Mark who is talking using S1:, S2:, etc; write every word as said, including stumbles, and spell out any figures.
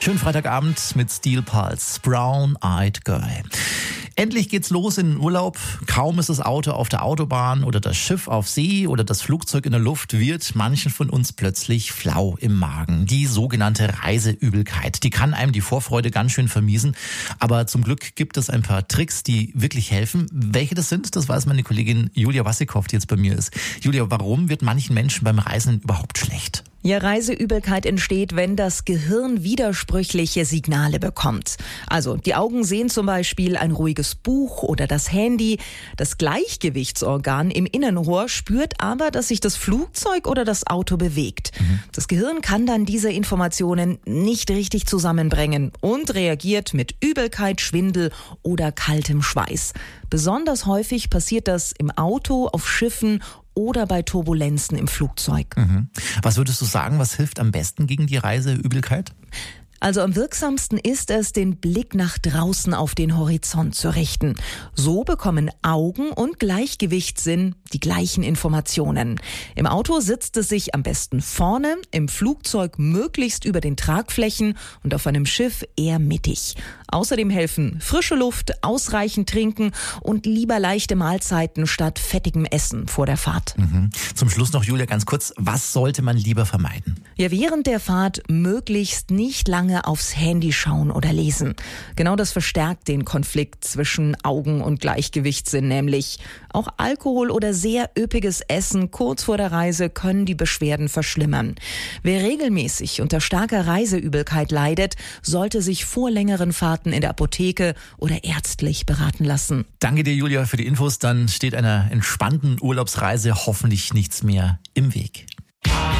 S1: Schönen Freitagabend mit Steel Pulse, Brown Eyed Girl. Endlich geht's los in den Urlaub. Kaum ist das Auto auf der Autobahn oder das Schiff auf See oder das Flugzeug in der Luft, wird manchen von uns plötzlich flau im Magen. Die sogenannte Reiseübelkeit. Die kann einem die Vorfreude ganz schön vermiesen. Aber zum Glück gibt es ein paar Tricks, die wirklich helfen. Welche das sind, das weiß meine Kollegin Julia Wassikow, die jetzt bei mir ist. Julia, warum wird manchen Menschen beim Reisen überhaupt schlecht?
S2: Ja, Reiseübelkeit entsteht, wenn das Gehirn widersprüchliche Signale bekommt. Also die Augen sehen zum Beispiel ein ruhiges Buch oder das Handy. Das Gleichgewichtsorgan im Innenohr spürt aber, dass sich das Flugzeug oder das Auto bewegt. Mhm. Das Gehirn kann dann diese Informationen nicht richtig zusammenbringen und reagiert mit Übelkeit, Schwindel oder kaltem Schweiß. Besonders häufig passiert das im Auto, auf Schiffen oder bei Turbulenzen im Flugzeug.
S1: Mhm. Was würdest du sagen, was hilft am besten gegen die Reiseübelkeit?
S2: Also am wirksamsten ist es, den Blick nach draußen auf den Horizont zu richten. So bekommen Augen und Gleichgewichtssinn die gleichen Informationen. Im Auto sitzt es sich am besten vorne, im Flugzeug möglichst über den Tragflächen und auf einem Schiff eher mittig. Außerdem helfen frische Luft, ausreichend trinken und lieber leichte Mahlzeiten statt fettigem Essen vor der Fahrt.
S1: Mhm. Zum Schluss noch, Julia, ganz kurz, was sollte man lieber vermeiden?
S2: Ja, während der Fahrt möglichst nicht lange aufs Handy schauen oder lesen. Genau das verstärkt den Konflikt zwischen Augen und Gleichgewichtssinn nämlich. Auch Alkohol oder sehr üppiges Essen kurz vor der Reise können die Beschwerden verschlimmern. Wer regelmäßig unter starker Reiseübelkeit leidet, sollte sich vor längeren Fahrten in der Apotheke oder ärztlich beraten lassen.
S1: Danke dir, Julia, für die Infos. Dann steht einer entspannten Urlaubsreise hoffentlich nichts mehr im Weg.